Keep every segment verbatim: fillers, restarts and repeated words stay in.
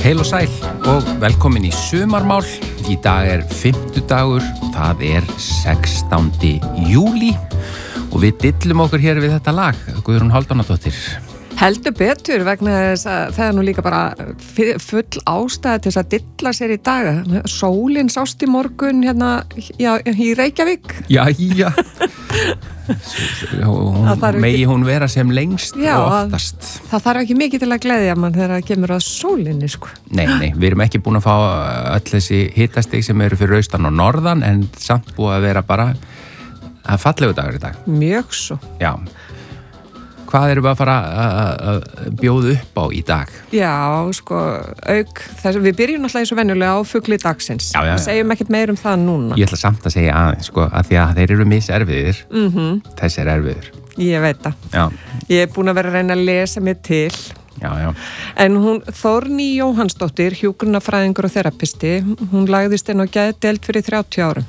Heil og sæl og velkomin í sumarmál. Í dag er fimmtudagur, það er sextándi júlí og við dillum okkur hér við þetta lag, Guðrún Hálfdánardóttir. Heldur betur vegna þess að það er nú líka bara full ástæða til þess að dilla sér í dag. Sólin sást í morgun hérna já, í Reykjavík. Jæja. Megi hún vera sem lengst já, og oftast. Það þarf ekki mikið til að gleðja mann þegar það kemur að sólinni, sko. Nei, nei, við erum ekki búin að fá öll þessi hitastig sem eru fyrir austan og norðan en samt búið að vera bara að fallegu dagur í dag. Mjög svo. Já. Hvað erum við að fara að bjóða upp á í dag? Já, sko, auk þess, við byrjum náttúrulega eins og venjulega á fugli dagsins. Já, já, já. Við segjum ekkert meir um það núna. Ég ætla samt að segja aðeins, sko, að því að þeir eru miserfiðir. Mm-hmm. Þessi er erfiður. Ég veit það. Já. Ég er búin að vera að reyna að lesa mig til. Já, já. En hún, Þórný Jóhannsdóttir, hjúkrunarfræðingur og þerapisti, hún lagðist inn á geðdeild fyrir þrjátíu árum.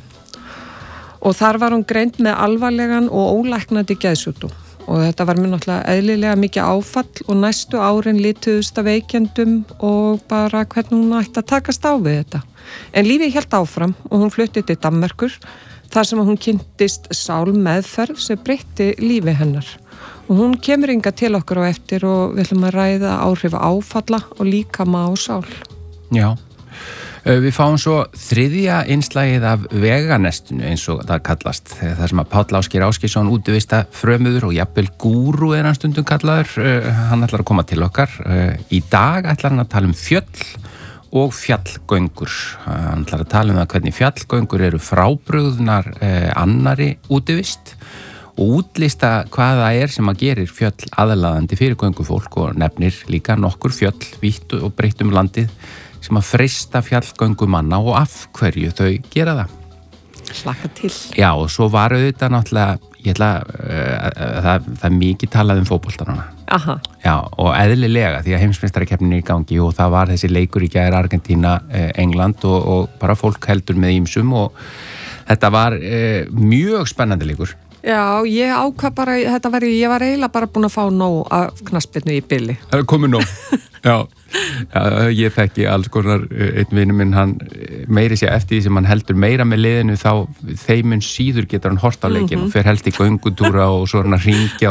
Og þar var hún greind með alvarlegan og ólæknandi geðsjúkdóm. Og þetta var mér náttúrulega eðlilega mikið áfall og næstu árin lituðust af veikjendum og bara hvernig hún ætti að takast á við þetta. En lífið hélt áfram og hún flutti til Danmerkur þar sem hún kynntist sálmeðferð sem breytti lífi hennar. Og hún kemur hingað til okkur á eftir og við ætlum að ræða áhrif áfalla og líkama á sál. Já. Við fáum svo þriðja innslagið af veganestinu eins og það kallast. Það sem að Páll Ásgeir Ásgeirsson útivista frömuður og jafnvel gúrú er hann stundum kallaður. Hann ætlar að koma til okkar. Í dag ætlar hann að tala um fjöll og fjallgöngur. Hann ætlar að tala um það hvernig fjallgöngur eru frábrugðnar annari útivist og útlista hvað það er sem að gerir fjöll aðlaðandi fyrir göngufólk og nefnir líka nokkur fjöll vítt og breytt um landið sem að freista fjallgöngumanna og af hverju þau gera það. Slaka til. Já, og svo var auðvitað náttúrulega, ég ætla uh, það, það er mikið talað um fótbolta núna. Aha. Já, og eðlilega því að heimsmeistarakeppnin er í gangi og það var þessi leikur í gær Argentína, uh, England og, og bara fólk heldur með ýmsum og þetta var uh, mjög spennandi leikur. Já, ég ákvað bara, þetta var, ég var eiginlega bara búin að fá nóg af knattspyrnu í bili. Það er komið nóg, já. Já, ég þekki alls konar, einn vinur minn, hann meiri sér eftir því sem hann heldur meira með liðinu þá þeimun síður getur hann hort á leikinn mm-hmm. og fer helst í göngutúra og svo hann að hringja